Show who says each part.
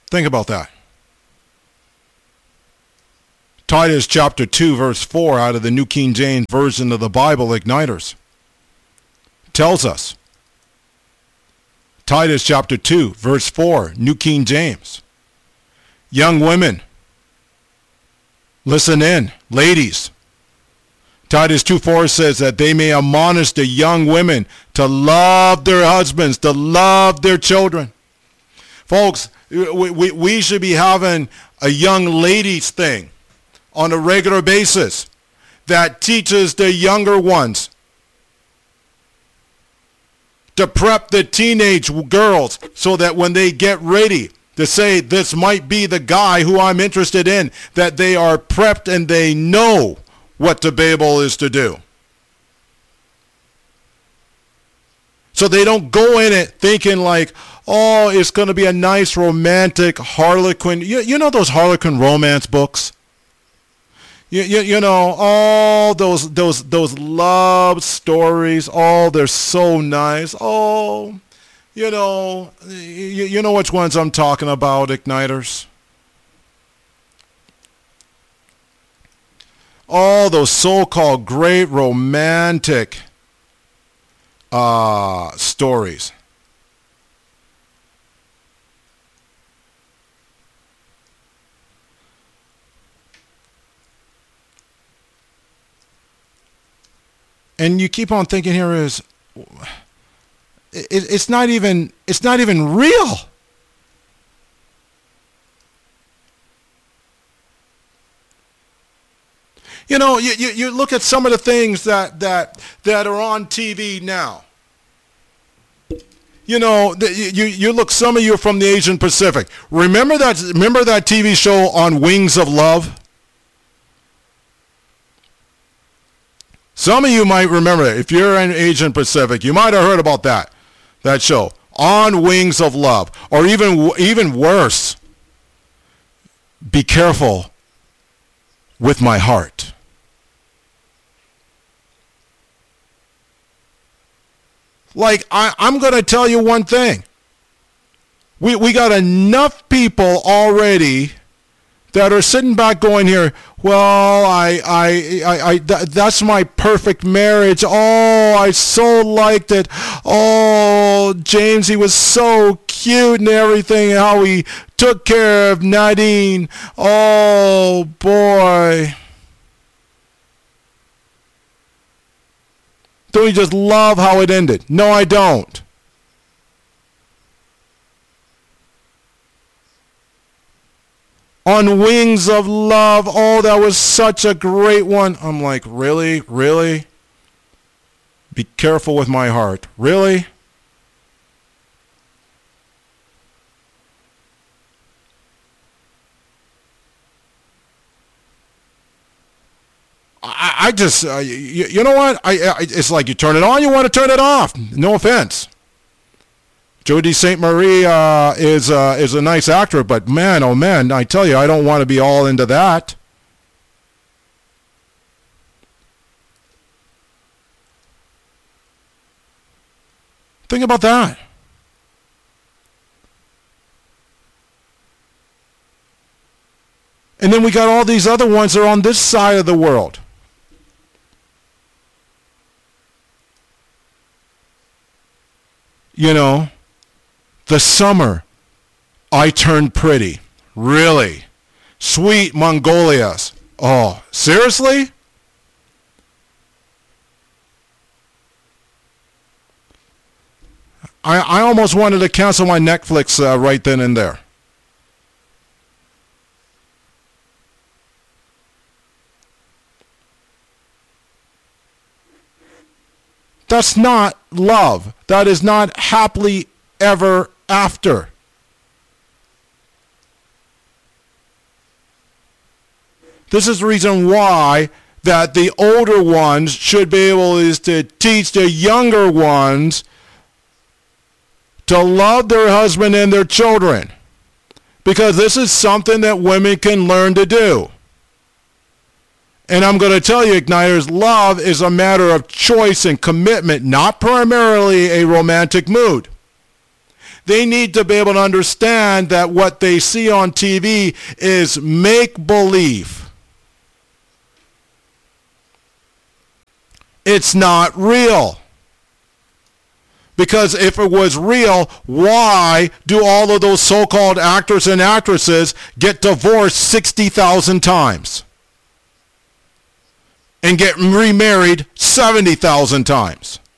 Speaker 1: Think about that. Titus chapter 2, verse 4 out of the New King James Version of the Bible Igniters tells us. Titus chapter 2, verse 4, New King James. Young women, listen in. Ladies, Titus 2:4 says that they may admonish the young women to love their husbands, to love their children. Folks, we should be having a young ladies thing on a regular basis that teaches the younger ones to prep the teenage girls so that when they get ready to say this might be the guy who I'm interested in, that they are prepped and they know what to be able is to do. So they don't go in it thinking like, oh, it's going to be a nice romantic Harlequin. You know those Harlequin romance books? You know, all those love stories, oh, they're so nice. Oh, you know which ones I'm talking about, Igniters? All those so-called great romantic stories. And you keep on thinking here is, it's not even real. You know, you look at some of the things that are on TV now. You know, you look. Some of you are from the Asian Pacific. Remember that TV show on Wings of Love? Some of you might remember it. If you're in Asian Pacific, you might have heard about that show, On Wings of Love. Or even worse, Be Careful with My Heart. Like, I'm going to tell you one thing. We got enough people already that are sitting back going here, well, that's my perfect marriage. Oh, I so liked it. Oh, James, he was so cute and everything, how he took care of Nadine. Oh, boy. Don't you just love how it ended? No, I don't. On Wings of Love. Oh, that was such a great one. I'm like, really? Really? Be Careful with My Heart. Really? I just, you know what? It's like you turn it on, you want to turn it off. No offense. Jodie St. Marie is a nice actor, but man, oh man, I tell you, I don't want to be all into that. Think about that. And then we got all these other ones that are on this side of the world. You know, the summer, I Turned Pretty. Really? Sweet Mongolias. Oh, seriously? I almost wanted to cancel my Netflix right then and there. That's not love. That is not happily ever after. This is the reason why that the older ones should be able is to teach the younger ones to love their husband and their children. Because this is something that women can learn to do. And I'm going to tell you, Igniters, love is a matter of choice and commitment, not primarily a romantic mood. They need to be able to understand that what they see on TV is make-believe. It's not real. Because if it was real, why do all of those so-called actors and actresses get divorced 60,000 times? And get remarried 70,000 times?